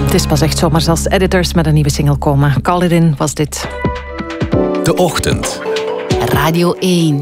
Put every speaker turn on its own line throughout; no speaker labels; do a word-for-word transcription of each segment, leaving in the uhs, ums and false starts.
Het is pas echt zomaar als editors met een nieuwe single komen. Call It In was dit.
De Ochtend.
Radio één.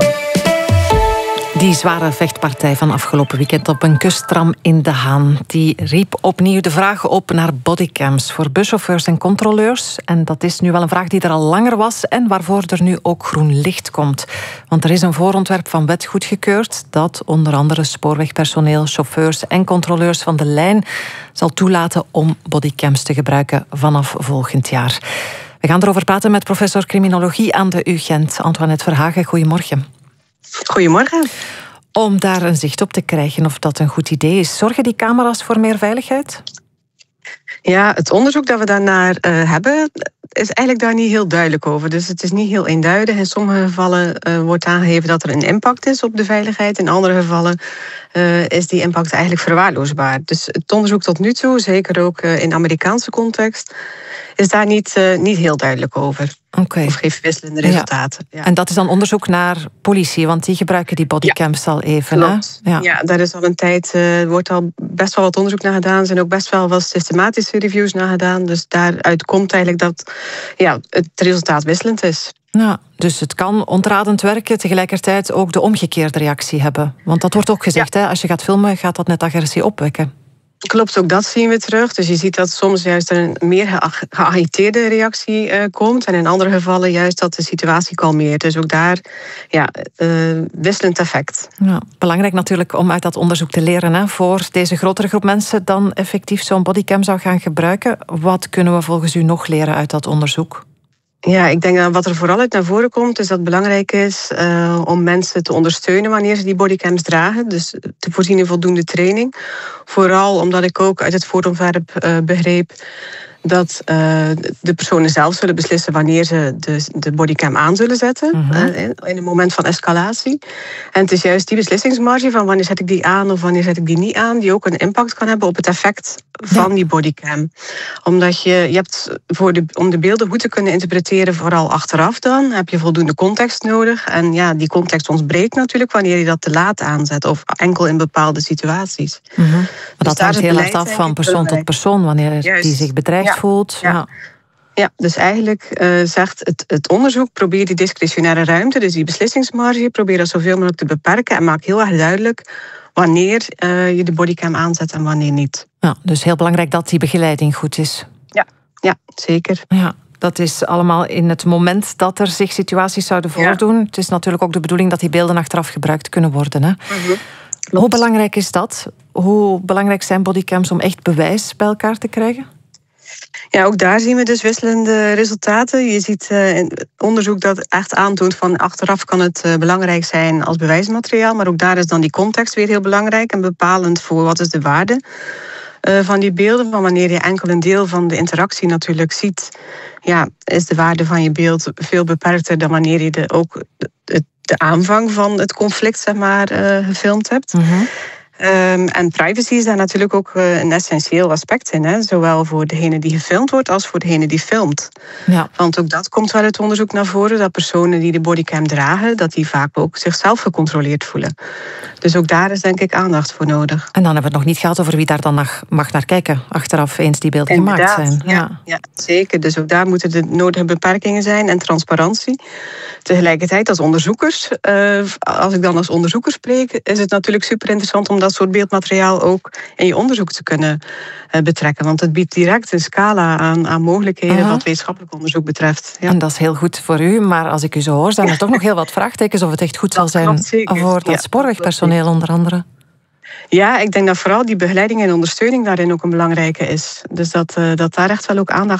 Die zware vechtpartij van afgelopen weekend op een kusttram in De Haan, die riep opnieuw de vraag op naar bodycams voor buschauffeurs en controleurs. En dat is nu wel een vraag die er al langer was en waarvoor er nu ook groen licht komt. Want er is een voorontwerp van wet goedgekeurd dat onder andere spoorwegpersoneel, chauffeurs en controleurs van de lijn zal toelaten om bodycams te gebruiken vanaf volgend jaar. We gaan erover praten met professor criminologie aan de U Gent, Antoinette Verhagen. Goedemorgen.
Goedemorgen.
Om daar een zicht op te krijgen of dat een goed idee is, zorgen die camera's voor meer veiligheid?
Ja, het onderzoek dat we daarnaar uh, hebben, is eigenlijk daar niet heel duidelijk over. Dus het is niet heel eenduidig. In sommige gevallen uh, wordt aangegeven dat er een impact is op de veiligheid. In andere gevallen uh, is die impact eigenlijk verwaarloosbaar. Dus het onderzoek tot nu toe, zeker ook uh, in Amerikaanse context, is daar niet, uh, niet heel duidelijk over.
Okay.
Of geeft wisselende resultaten.
Ja. Ja. En dat is dan onderzoek naar politie, want die gebruiken die bodycams ja. al even.
Klopt.
Hè? Ja.
ja, daar is al een tijd, uh, wordt al best wel wat onderzoek naar gedaan. Er zijn ook best wel wat systematische reviews naar gedaan. Dus daaruit komt eigenlijk dat ja, het resultaat wisselend is.
Ja, dus het kan ontradend werken, tegelijkertijd ook de omgekeerde reactie hebben. Want dat wordt ook gezegd, ja. hè, als je gaat filmen, gaat dat net agressie opwekken.
Klopt, ook dat zien we terug. Dus je ziet dat soms juist er een meer geagiteerde reactie uh, komt. En in andere gevallen juist dat de situatie kalmeert. Dus ook daar, ja, uh, wisselend effect.
Ja, belangrijk natuurlijk om uit dat onderzoek te leren. Hè, voor deze grotere groep mensen dan effectief zo'n bodycam zou gaan gebruiken. Wat kunnen we volgens u nog leren uit dat onderzoek?
Ja, ik denk dat wat er vooral uit naar voren komt, is dat het belangrijk is uh, om mensen te ondersteunen wanneer ze die bodycams dragen. Dus te voorzien in voldoende training. Vooral omdat ik ook uit het voorontwerp uh, begreep dat uh, de personen zelf zullen beslissen wanneer ze de, de bodycam aan zullen zetten. Mm-hmm. uh, in, in een moment van escalatie. En het is juist die beslissingsmarge van wanneer zet ik die aan of wanneer zet ik die niet aan, die ook een impact kan hebben op het effect van ja. die bodycam. Omdat je, je hebt voor de, om de beelden goed te kunnen interpreteren, vooral achteraf dan, heb je voldoende context nodig. En ja, die context ontbreekt natuurlijk wanneer je dat te laat aanzet of enkel in bepaalde situaties.
Mm-hmm. Maar dus dat hangt heel erg af van persoon tot persoon, wanneer juist. die zich bedreigd ja. voelt.
Ja.
Ja.
Ja, dus eigenlijk uh, zegt het, het onderzoek, probeer die discretionaire ruimte, dus die beslissingsmarge, probeer dat zoveel mogelijk te beperken en maak heel erg duidelijk wanneer uh, je de bodycam aanzet en wanneer niet.
Ja, dus heel belangrijk dat die begeleiding goed is.
Ja, ja zeker.
Ja, dat is allemaal in het moment dat er zich situaties zouden voordoen. Ja. Het is natuurlijk ook de bedoeling dat die beelden achteraf gebruikt kunnen worden. Hè?
Mm-hmm.
Hoe belangrijk is dat? Hoe belangrijk zijn bodycams om echt bewijs bij elkaar te krijgen?
Ja, ook daar zien we dus wisselende resultaten. Je ziet uh, in onderzoek dat echt aantoont van achteraf kan het uh, belangrijk zijn als bewijsmateriaal. Maar ook daar is dan die context weer heel belangrijk en bepalend voor wat is de waarde uh, van die beelden. Van wanneer je enkel een deel van de interactie natuurlijk ziet, ja, is de waarde van je beeld veel beperkter dan wanneer je de, ook de, de aanvang van het conflict, zeg maar, uh, gefilmd hebt.
Mm-hmm.
Um, en privacy is daar natuurlijk ook uh, een essentieel aspect in. Hè? Zowel voor degene die gefilmd wordt als voor degene die filmt.
Ja.
Want ook dat komt wel uit onderzoek naar voren. Dat personen die de bodycam dragen, dat die vaak ook zichzelf gecontroleerd voelen. Dus ook daar is denk ik aandacht voor nodig.
En dan hebben we het nog niet gehad over wie daar dan mag, mag naar kijken. Achteraf eens die beelden
Inderdaad,
gemaakt zijn.
Ja,
ja.
ja, zeker. Dus ook daar moeten de nodige beperkingen zijn en transparantie. Tegelijkertijd als onderzoekers, uh, als ik dan als onderzoeker spreek, is het natuurlijk super interessant om dat soort beeldmateriaal ook in je onderzoek te kunnen uh, betrekken. Want het biedt direct een scala aan, aan mogelijkheden uh-huh. wat wetenschappelijk onderzoek betreft. Ja.
En dat is heel goed voor u, maar als ik u zo hoor, zijn er ja. toch nog heel wat vraagtekens of het echt goed dat zal zijn voor dat ja, spoorwegpersoneel dat onder andere.
Ja, ik denk dat vooral die begeleiding en ondersteuning daarin ook een belangrijke is. Dus dat, uh, dat daar echt wel ook aandacht